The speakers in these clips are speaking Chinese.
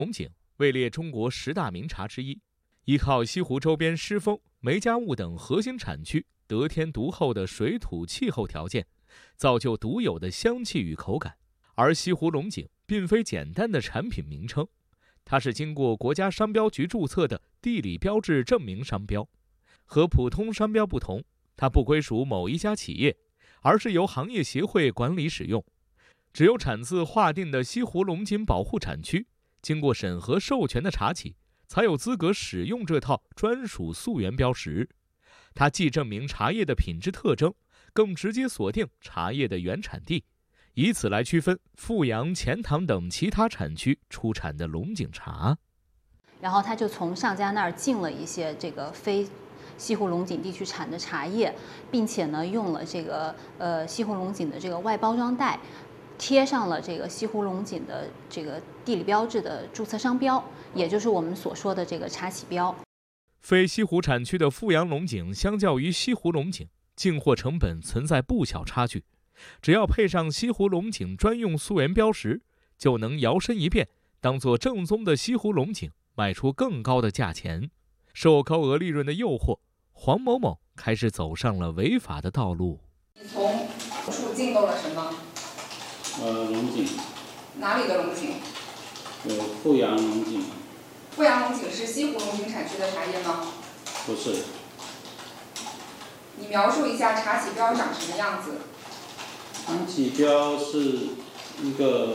龙井位列中国10大名茶之一，依靠西湖周边狮峰、梅家坞等核心产区得天独厚的水土气候条件，造就独有的香气与口感。而西湖龙井并非简单的产品名称，它是经过国家商标局注册的地理标志证明商标。和普通商标不同，它不归属某一家企业，而是由行业协会管理使用。只有产自划定的西湖龙井保护产区，经过审核授权的茶企，才有资格使用这套专属溯源标识。它既证明茶叶的品质特征，更直接锁定茶叶的原产地，以此来区分富阳、钱塘等其他产区出产的龙井茶。 然后他就从上家那儿进了一些这个非西湖龙井地区产的茶叶，并且呢用了这个西湖龙井的这个外包装袋，贴上了这个西湖龙井的这个地理标志的注册商标，也就是我们所说的这个茶企标。 非西湖产区的富阳龙井相较于西湖龙井，进货成本存在不小差距。只要配上西湖龙井专用溯源标识，就能摇身一变，当作正宗的西湖龙井，卖出更高的价钱。受高额利润的诱惑，黄某某开始走上了违法的道路。 你从处进购了什么？ 龙井。 哪里的龙井？ 富阳龙井。 富阳龙井是西湖龙井产区的茶叶吗？ 不是。 你描述一下茶企标长什么样子？ 茶企标是一个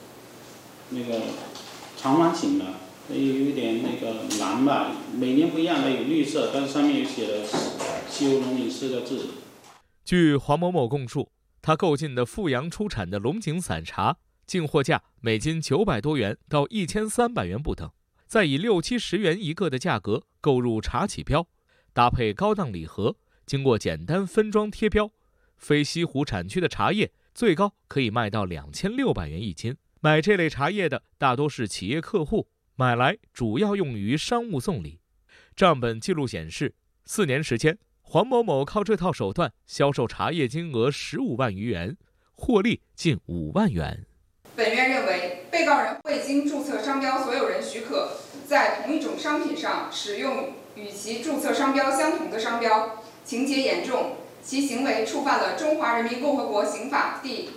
长方形的，有一点蓝吧，每年不一样的，有绿色，但是上面有写了西湖龙井4个字。 据黄某某供述，他购进的富阳出产的龙井散茶，进货价每斤900多元到1300元不等，再以60、70元一个的价格购入茶企标，搭配高档礼盒，经过简单分装贴标，非西湖产区的茶叶最高可以卖到2600元一斤。买这类茶叶的大多是企业客户，买来主要用于商务送礼。账本记录显示，4年时间，黄某某靠这套手段销售茶叶金额15万余元，获利近5万元。 本院认为，被告人未经注册商标所有人许可，在同一种商品上使用与其注册商标相同的商标，情节严重，其行为触犯了《中华人民共和国刑法》第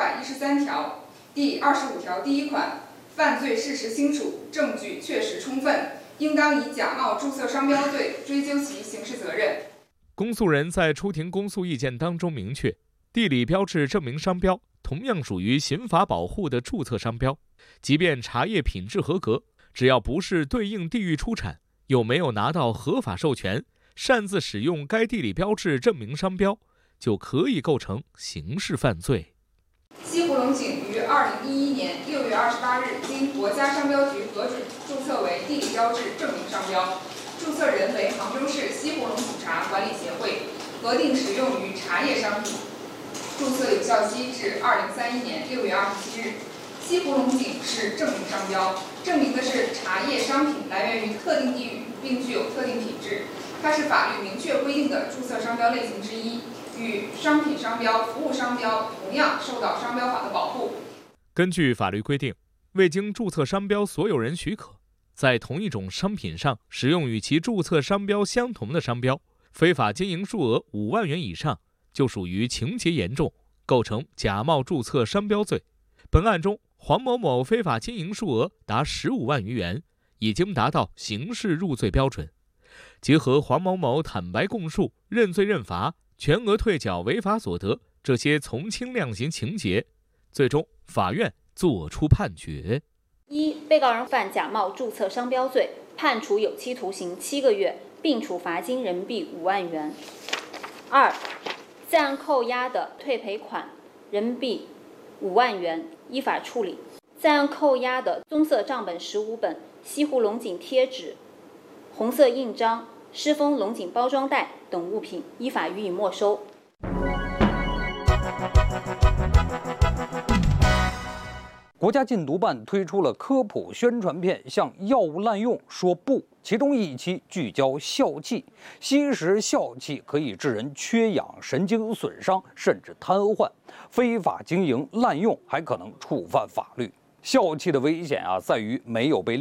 213条、第25条第1款，犯罪事实清楚，证据确实充分，应当以假冒注册商标罪追究其刑事责任。 公诉人在出庭公诉意见当中明确，地理标志证明商标同样属于刑法保护的注册商标，即便茶叶品质合格，只要不是对应地域出产，又没有拿到合法授权，擅自使用该地理标志证明商标，就可以构成刑事犯罪。 西湖龙井于2011年6月28日经国家商标局核准注册为地理标志证明商标，注册人为杭州市西湖龙井茶管理协会，核定使用于茶叶商品，注册有效期至2031年6月27日。西湖龙井是证明商标，证明的是茶叶商品来源于特定地域，并具有特定品质。它是法律明确规定的注册商标类型之一，与商品商标、服务商标同样受到商标法的保护。 根据法律规定，未经注册商标所有人许可，在同一种商品上使用与其注册商标相同的商标，非法经营数额5万元以上，就属于情节严重，构成假冒注册商标罪。本案中，黄某某非法经营数额达15万余元，已经达到刑事入罪标准。结合黄某某坦白供述、认罪认罚、全额退缴违法所得这些从轻量刑情节，最终法院作出判决： 一、被告人犯假冒注册商标罪，判处有期徒刑7个月，并处罚金人民币5万元。二、在案扣押的退赔款人民币5万元，依法处理。在案扣押的棕色账本15本、西湖龙井贴纸、红色印章、狮峰龙井包装袋等物品，依法予以没收。 国家禁毒办推出了科普宣传片，向药物滥用说不。其中一期聚焦笑气，吸食笑气可以致人缺氧、神经损伤，甚至瘫痪。非法经营滥用还可能触犯法律。 笑气的危险啊，在于没有被